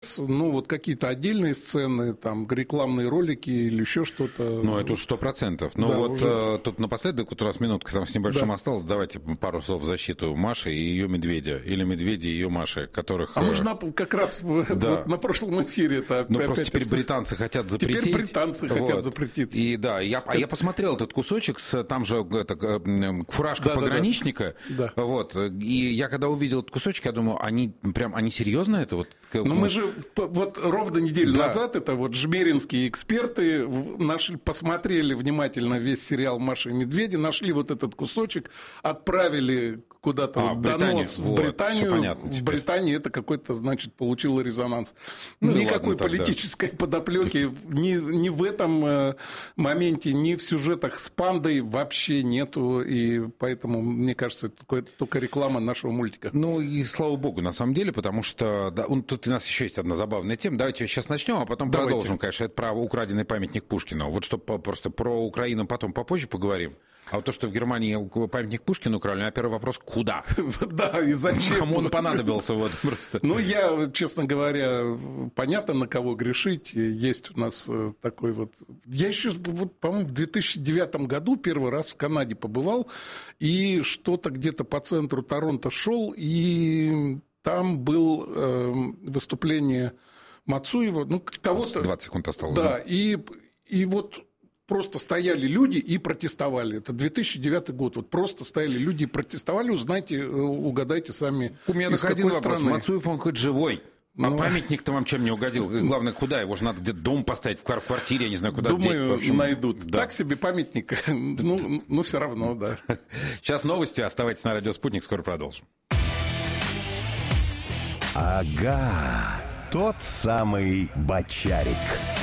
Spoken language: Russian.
сейчас, ну, вот какие-то отдельные сцены, там, рекламные ролики или еще что-то. Ну, это уж 100%. Но да, вот уже... тут напоследок, вот у нас минутка там с небольшим осталось, давайте пару слов в защиту Маши и ее медведя, или медведя и ее Маши, которых... А мы же как раз вот на прошлом эфире это ну, просто теперь британцы хотят запретить. Теперь британцы хотят запретить. И да, я посмотрел этот кусочек, там же фуражка пограничника, да. Вот, и я когда увидел этот кусочек, я думаю, они серьезно это вот? Ну, мы же вот ровно неделю назад, это вот жмеринские эксперты посмотрели внимательно весь сериал «Маша и медведи», нашли вот этот кусочек, отправили куда-то донос в Британию. Понятно, в Британии это какой-то, значит, получило резонанс. Ну, никакой политической подоплеки ни в этом моменте, ни в сюжетах с пандой вообще нету, и поэтому, мне кажется, это только реклама нашего мультика. Ну, и слава богу, на самом деле, потому что тут у нас еще есть одна забавная тема. Давайте сейчас начнем, а потом продолжим, конечно, это про украденный памятник Пушкину. Вот чтобы просто про Украину потом попозже поговорим. А вот то, что в Германии памятник Пушкину украли, а первый вопрос, куда? Да, и зачем? Кому он понадобился вот просто? Ну, я, честно говоря, понятно, на кого грешить. Есть у нас такой вот... Я еще, по-моему, в 2009 году первый раз в Канаде побывал, и что-то где-то по центру Торонто шел, и там было выступление Мацуева, ну, кого-то... 20 секунд осталось. Да, и вот... Просто стояли люди и протестовали. Это 2009 год. Вот просто стояли люди и протестовали. Угадайте сами, у меня из один какой вопрос. страны. Мацуев, он хоть живой. А памятник-то вам чем не угодил? Главное, куда? Его же надо где-то дом поставить, в квартире, я не знаю, куда. Думаю, деть. найдут. Да. Так себе памятник. Ну, все равно, да. Сейчас новости. Оставайтесь на радио «Спутник». Скоро продолжим. Ага, тот самый Бочарик.